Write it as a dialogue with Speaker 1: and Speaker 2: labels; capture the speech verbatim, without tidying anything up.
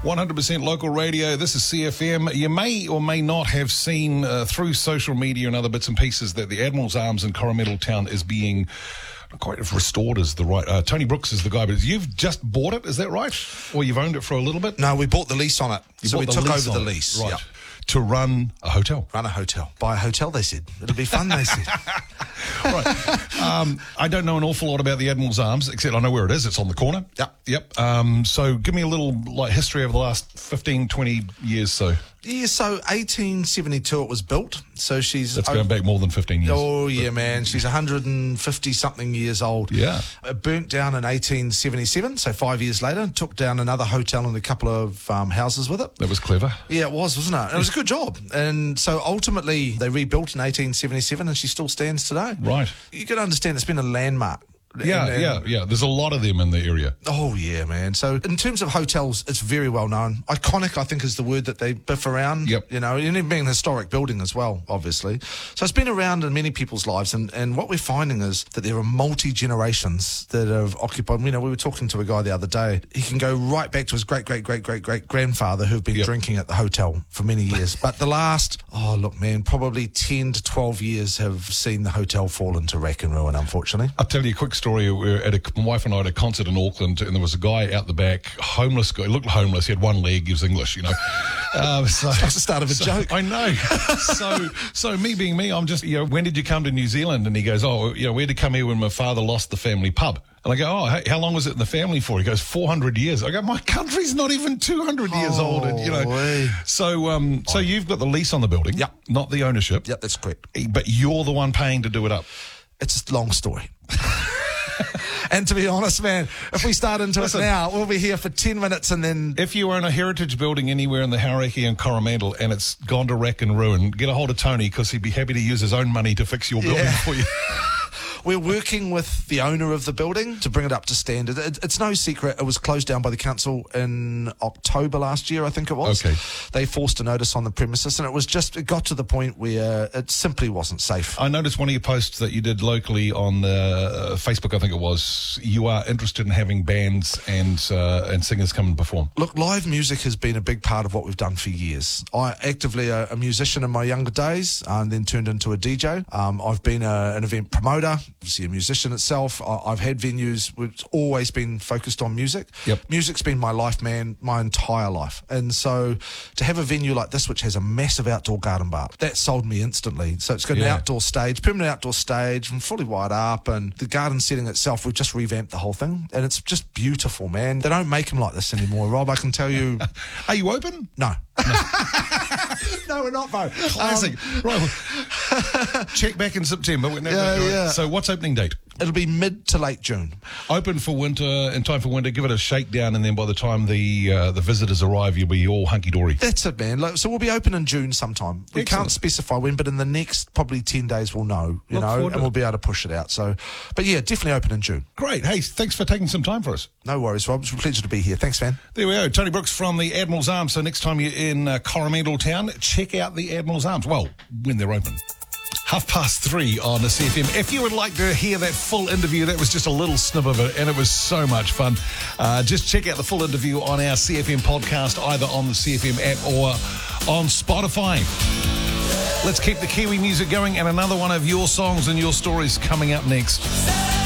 Speaker 1: one hundred percent local radio. This is C F M. You may or may not have seen uh, through social media and other bits and pieces that the Admiral's Arms in Coromandel Town is being quite restored is the right. Uh, Tony Brooks is the guy, but you've just bought it, is that right? Or you've owned it for a little bit?
Speaker 2: No, we bought the lease on it.
Speaker 1: You
Speaker 2: so we took over the lease.
Speaker 1: Right.
Speaker 2: Yep.
Speaker 1: To run a hotel.
Speaker 2: Run a hotel. Buy a hotel, they said. It'll be fun, they said.
Speaker 1: Right. Um, I don't know an awful lot about the Admiral's Arms, except I know where it is. It's on the corner.
Speaker 2: Yep.
Speaker 1: Yep. Um, so give me a little like history over the last fifteen, twenty years so.
Speaker 2: Yeah, so eighteen seventy-two it was built. So she's...
Speaker 1: That's going back more than fifteen years.
Speaker 2: Oh, yeah, man. She's one hundred fifty-something years old.
Speaker 1: Yeah.
Speaker 2: It burnt down in eighteen seventy-seven, so five years later. Took down another hotel and a couple of um, houses with it.
Speaker 1: That was clever.
Speaker 2: Yeah, it was, wasn't it? It was a good job. And so ultimately they rebuilt in eighteen seventy-seven and she still stands today.
Speaker 1: Right.
Speaker 2: You can understand it's been a landmark.
Speaker 1: Yeah,
Speaker 2: and, and,
Speaker 1: yeah, yeah. There's a lot of them in the area.
Speaker 2: Oh, yeah, man. So in terms of hotels, it's very well known. Iconic, I think, is the word that they biff around.
Speaker 1: Yep.
Speaker 2: You know, and it being a historic building as well, obviously. So it's been around in many people's lives. And, and what we're finding is that there are multi-generations that have occupied. You know, we were talking to a guy the other day. He can go right back to his great, great, great, great, great grandfather who've been
Speaker 1: yep.
Speaker 2: drinking at the hotel for many years. But the last, oh, look, man, probably ten to twelve years have seen the hotel fall into wreck and ruin, unfortunately.
Speaker 1: I'll tell you a quick story. We were at a, my wife and I at a concert in Auckland, and there was a guy out the back, homeless guy. He looked homeless. He had one leg. He was English, you know. Um, so,
Speaker 2: That's the start of a
Speaker 1: so,
Speaker 2: joke.
Speaker 1: I know. so, so me being me, I'm just, you know, when did you come to New Zealand? And he goes, oh, you know, we had to come here when my father lost the family pub. And I go, oh, hey, how long was it in the family for? He goes, four hundred years. I go, my country's not even two hundred years old. And, you know,
Speaker 2: Holy.
Speaker 1: so um, so you've got the lease on the building,
Speaker 2: Yep.
Speaker 1: not the ownership.
Speaker 2: Yep, that's correct.
Speaker 1: But you're the one paying to do it up.
Speaker 2: It's a long story. And to be honest, man, if we start into
Speaker 1: Listen,
Speaker 2: it now, we'll be here for ten minutes and then...
Speaker 1: If you own a heritage building anywhere in the Hauraki and Coromandel and it's gone to wreck and ruin, get a hold of Tony because he'd be happy to use his own money to fix your building
Speaker 2: Yeah.
Speaker 1: for you.
Speaker 2: We're working with the owner of the building to bring it up to standard. It, it's no secret. It was closed down by the council in October last year, I think it was.
Speaker 1: Okay.
Speaker 2: They forced a notice on the premises, and it was just, it got to the point where it simply wasn't safe.
Speaker 1: I noticed one of your posts that you did locally on uh, Facebook, I think it was. You are interested in having bands and uh, and singers come and perform.
Speaker 2: Look, live music has been a big part of what we've done for years. I actively a, a musician in my younger days and then turned into a D J. Um, I've been a, an event promoter, obviously a musician itself. I, I've had venues. It's always been focused on music.
Speaker 1: Yep.
Speaker 2: Music's been my life, man, my entire life. And so to have a venue like this, which has a massive outdoor garden bar, that sold me instantly. So it's got an
Speaker 1: Yeah.
Speaker 2: outdoor stage, permanent outdoor stage, and fully wired up. And the garden setting itself, we've just revamped the whole thing. And it's just beautiful, man. They don't make them like this anymore, Rob. I can tell you.
Speaker 1: Are you open?
Speaker 2: No. No, we're not, though.
Speaker 1: Classic.
Speaker 2: Um,
Speaker 1: right. Check back in September. When that-
Speaker 2: Yeah,
Speaker 1: right.
Speaker 2: yeah.
Speaker 1: So what's opening date?
Speaker 2: It'll be mid to late June.
Speaker 1: Open for winter, in time for winter, give it a shakedown, and then by the time the uh, the visitors arrive, you'll be all hunky-dory.
Speaker 2: That's it, man. Like, so we'll be open in June sometime. We
Speaker 1: Excellent.
Speaker 2: can't specify when, but in the next probably ten days we'll know, you
Speaker 1: Look
Speaker 2: know,
Speaker 1: forward to
Speaker 2: and we'll
Speaker 1: it.
Speaker 2: be able to push it out. So, but yeah, definitely open in June.
Speaker 1: Great. Hey, thanks for taking some time for us.
Speaker 2: No worries, Rob. It's a pleasure to be here. Thanks, man.
Speaker 1: There we go. Tony Brooks from the Admiral's Arms. So next time you're in uh, Coromandel Town, check out the Admiral's Arms. Well, when they're open. Half past three on the C F M. If you would like to hear that full interview, that was just a little snip of it, and it was so much fun. Uh, just check out the full interview on our C F M podcast, either on the C F M app or on Spotify. Let's keep the Kiwi music going, and another one of your songs and your stories coming up next.